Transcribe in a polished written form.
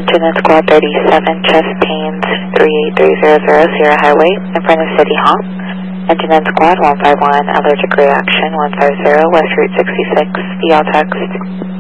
Engine Squad 37, chest pains 38300 Sierra Highway in front of City Hall. Engine Squad 151, allergic reaction 150, West Route 66, via text.